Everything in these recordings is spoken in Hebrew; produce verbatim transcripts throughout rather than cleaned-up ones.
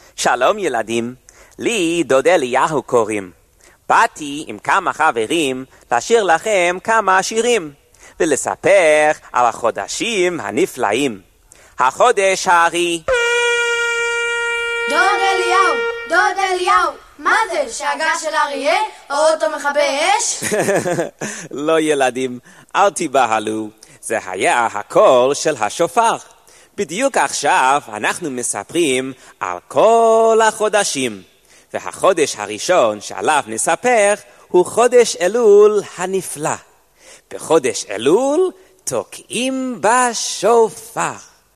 שלום ילדים, לי דוד אליהו קוראים. באתי עם כמה חברים לשיר לכם כמה שירים ולספר על החודשים הנפלאים. החודש הארי. דוד אליהו, דוד אליהו, מה זה? שאגה של אריה? או אותו מכבי אש? לא ילדים, אל תיבהלו, זה היה הקול של השופר. בדיוק עכשיו אנחנו מספרים על כל החודשים, והחודש הראשון שעליו נספר הוא חודש אלול הנפלא. בחודש אלול תוקעים בשופר.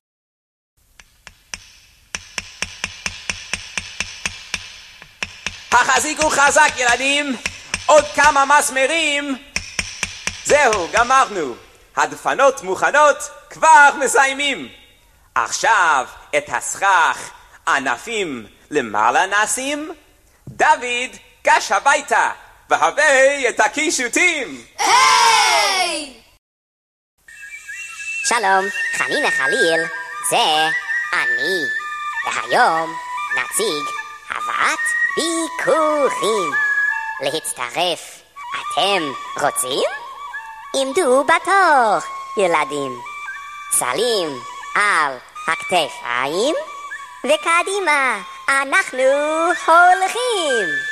החזיקו חזק ילדים, עוד כמה מסמרים. זהו, גמרנו. הדפנות מוכנות, כבר מסיימים. עכשיו את הסכך ענפים למעלה נשים. דוד, גש הביתה והבא את הקישוטים. היי! שלום, חנינה חליל, זה אני. והיום נציג הבאת ביקורים. להצטרף, אתם רוצים? עמדו בתור, ילדים. סלים על הכתפיים, וקדימה אנחנו הולכים.